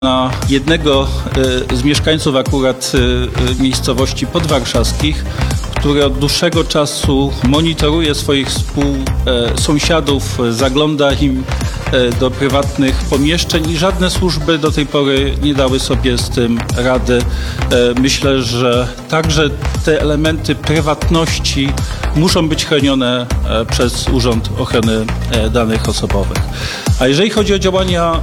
Na jednego z mieszkańców akurat miejscowości podwarszawskich, który od dłuższego czasu monitoruje swoich sąsiadów, zagląda im do prywatnych pomieszczeń i żadne służby do tej pory nie dały sobie z tym rady. Myślę, że także te elementy prywatności muszą być chronione przez Urząd Ochrony Danych Osobowych. A jeżeli chodzi o działania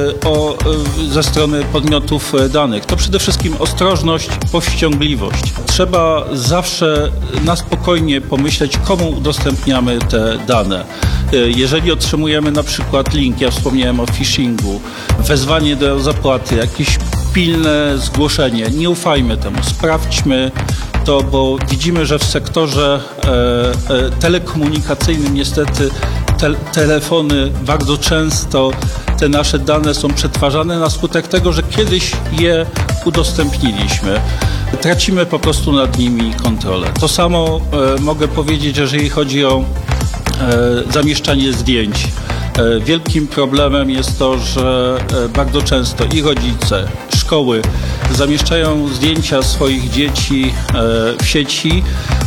ze strony podmiotów danych, to przede wszystkim ostrożność, powściągliwość. Trzeba zawsze na spokojnie pomyśleć, komu udostępniamy te dane. Jeżeli otrzymujemy na przykład link, ja wspomniałem o phishingu, wezwanie do zapłaty, jakieś pilne zgłoszenie, nie ufajmy temu, sprawdźmy to, bo widzimy, że w sektorze telekomunikacyjnym niestety telefony bardzo często te nasze dane są przetwarzane na skutek tego, że kiedyś je udostępniliśmy. Tracimy po prostu nad nimi kontrolę. To samo mogę powiedzieć, jeżeli chodzi o zamieszczanie zdjęć. Wielkim problemem jest to, że bardzo często i rodzice, szkoły zamieszczają zdjęcia swoich dzieci w sieci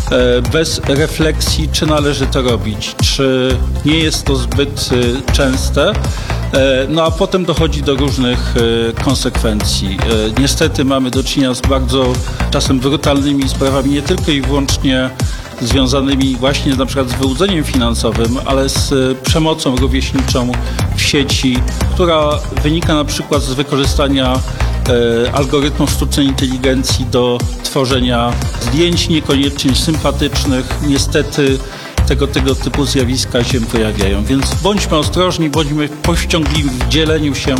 bez refleksji, czy należy to robić, czy nie jest to zbyt częste. No a potem dochodzi do różnych konsekwencji. Niestety mamy do czynienia z bardzo czasem brutalnymi sprawami, nie tylko i wyłącznie związanymi właśnie na przykład z wyłudzeniem finansowym, ale z przemocą rówieśniczą w sieci, która wynika na przykład z wykorzystania algorytmów sztucznej inteligencji do tworzenia zdjęć niekoniecznie sympatycznych. Niestety tego typu zjawiska się pojawiają, więc bądźmy ostrożni, bądźmy powściągliwi w dzieleniu się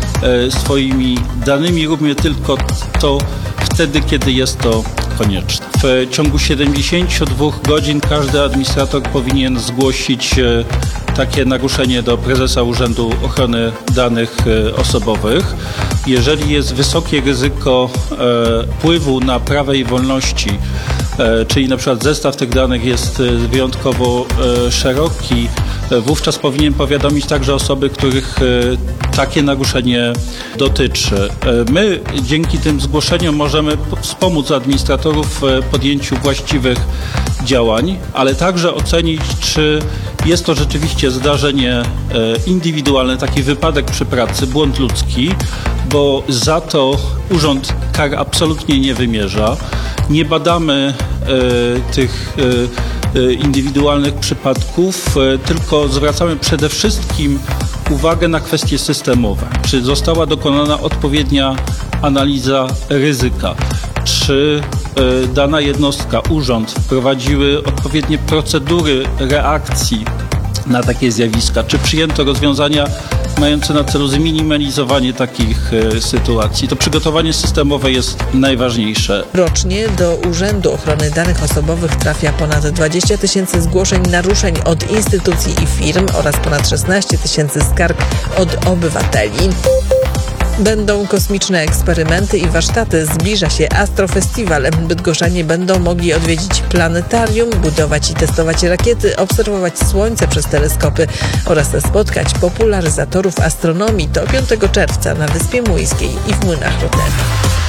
swoimi danymi, róbmy tylko to wtedy, kiedy jest to konieczne. W ciągu 72 godzin każdy administrator powinien zgłosić takie naruszenie do prezesa Urzędu Ochrony Danych Osobowych. Jeżeli jest wysokie ryzyko wpływu na prawa i wolności, czyli na przykład zestaw tych danych jest wyjątkowo szeroki, wówczas powinien powiadomić także osoby, których takie naruszenie dotyczy. My dzięki tym zgłoszeniom możemy wspomóc administratorów w podjęciu właściwych działań, ale także ocenić, czy jest to rzeczywiście zdarzenie indywidualne, taki wypadek przy pracy, błąd ludzki, bo za to urząd kar absolutnie nie wymierza. Nie badamy tych indywidualnych przypadków, tylko zwracamy przede wszystkim uwagę na kwestie systemowe. Czy została dokonana odpowiednia analiza ryzyka? Czy dana jednostka, urząd wprowadziły odpowiednie procedury reakcji na takie zjawiska? Czy przyjęto rozwiązania mające na celu zminimalizowanie takich sytuacji? To przygotowanie systemowe jest najważniejsze. Rocznie do Urzędu Ochrony Danych Osobowych trafia ponad 20 000 zgłoszeń naruszeń od instytucji i firm oraz ponad 16 000 skarg od obywateli. Będą kosmiczne eksperymenty i warsztaty. Zbliża się Astrofestiwal. Bydgoszczanie będą mogli odwiedzić planetarium, budować i testować rakiety, obserwować Słońce przez teleskopy oraz spotkać popularyzatorów astronomii. To 5 czerwca na Wyspie Młyńskiej i w Młynach Rudnemu.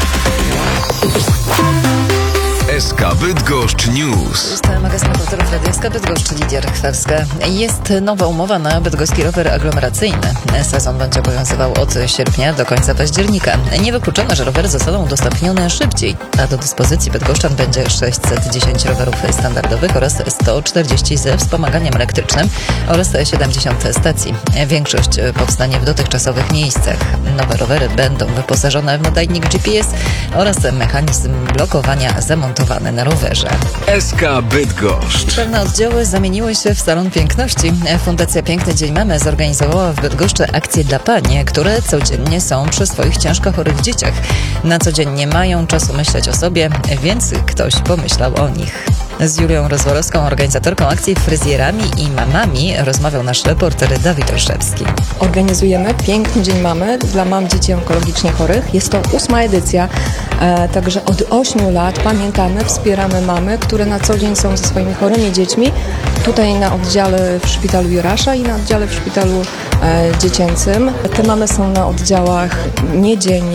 SK Bydgoszcz News. Jest magazyn reporterów Radia SK Bydgoszcz, Lidia Rychwewska. Jest nowa umowa na bydgoski rower aglomeracyjny. Sezon będzie obowiązywał od sierpnia do końca października. Niewykluczone, że rowery zostaną udostępnione szybciej, a do dyspozycji bydgoszczan będzie 610 rowerów standardowych oraz 140 ze wspomaganiem elektrycznym oraz 70 stacji. Większość powstanie w dotychczasowowych miejscach. Nowe rowery będą wyposażone w nadajnik GPS oraz mechanizm blokowania zamontowany na rowerze. SK Bydgoszcz. Pewne oddziały zamieniły się w salon piękności. Fundacja Piękny Dzień Mamy zorganizowała w Bydgoszczy akcje dla pań, które codziennie są przy swoich ciężko chorych dzieciach. Na co dzień nie mają czasu myśleć o sobie, więc ktoś pomyślał o nich. Z Julią Rozworowską, organizatorką akcji Fryzjerami i Mamami, rozmawiał nasz reporter Dawid Olszewski. Organizujemy Piękny Dzień Mamy dla mam dzieci onkologicznie chorych. Jest to 8. edycja, także od 8 lat pamiętamy, wspieramy mamy, które na co dzień są ze swoimi chorymi dziećmi. Tutaj na oddziale w szpitalu Jurasza i na oddziale w szpitalu dziecięcym. Te mamy są na oddziałach niedzień